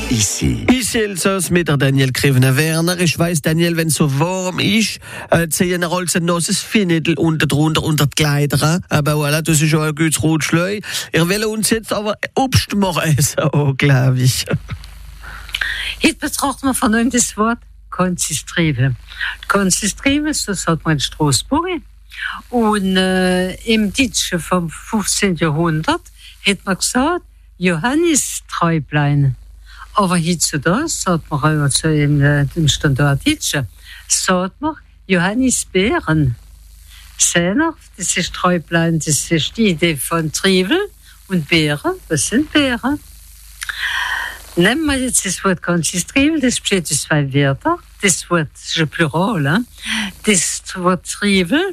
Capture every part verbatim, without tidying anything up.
Ici. Ici Elsass mit der Daniel Krevener-Werner. Ich weiss, Daniel, wenn es so warm ist, äh, ziehen wir halt ein nasses Finidl unter drunter unter die Kleider. Aber voilà, das ist schon ein gutes Rotschleu. Wir wollen uns jetzt aber Obst machen, so, glaube ich. Heute betrachten wir von uns das Wort Konsistrive. Konsistrive, das hat man in Straßburg. Und äh, im Deutschen vom fünfzehnten Jahrhundert hat man gesagt, Johannisträublein. Aber heutzutage sagt man also im, äh, im Standard Deutschen, sagt man Johannisbeeren. Seiner, das ist Träublein, das ist die Idee von Triebel. Und Beeren, was sind Beeren? Nehmen wir jetzt das Wort Konsistrivel, das besteht aus zwei Wörtern. Das Wort ist ein Plural, hein? Das Wort Triebel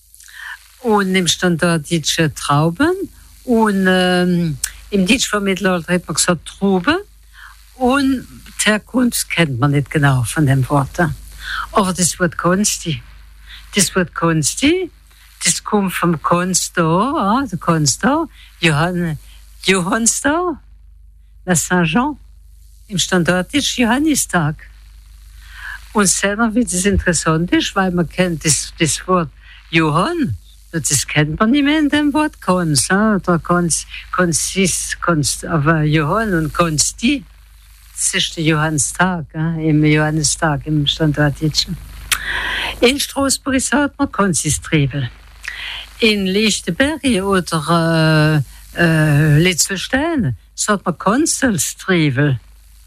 und im Standard Deutschen Trauben und ähm, im Deutschen vom Mittelalter hat man gesagt Trauben und die Herkunft kennt man nicht genau von dem Wort. Aber das Wort Konsti, das Wort Konsti, das kommt vom Konstor, der Konstor, Johann, Johannstor, la Saint-Jean, im Standard ist Johannistag. Und selber, wie das interessant ist, weil man kennt das, das Wort Johann, das kennt man nicht mehr in dem Wort Kons, oder Kons, Konsis, Konst, aber Johann und Konsti, das ist der Johannistag, im Johannistag, im Standard jetzt. In Straßburg sagt man Konsistrivel. In Lichtenberg oder äh, äh, Litzelstein sagt man Konselstrivel.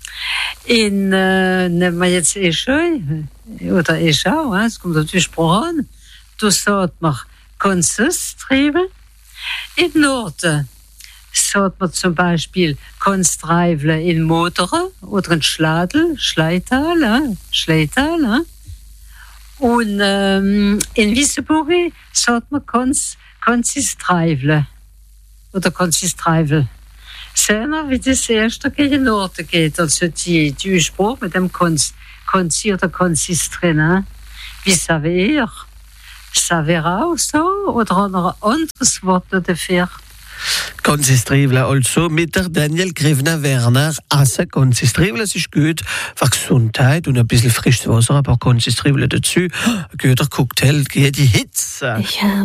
In, äh, nehmen wir jetzt Escheu oder Eschau, es kommt natürlich Spruch an, da sagt man Konsistrivel. In Norden sagt man zum Beispiel Konstreivle in Modere oder in Schladel, Schleital, äh, Schleital, äh. Und ähm, in Wisseburg sagt man Kons, Konsistreivle oder Konsistreivel. Sehen wir, wie das erste gegen Norden geht, also die, die Spruch mit dem Kons, Konsi oder Konsistrin. Hein? Wie savez ihr? Savez auch so oder hat noch ein anderes Wort dafür? Konsistrivel also mit der Daniel Krevener-Werner. Also Konsistrivel, das ist gut für Gesundheit und ein bisschen frisches Wasser, aber Konsistrivel dazu. Ein guter Cocktail gegen die Hitze. Ich habe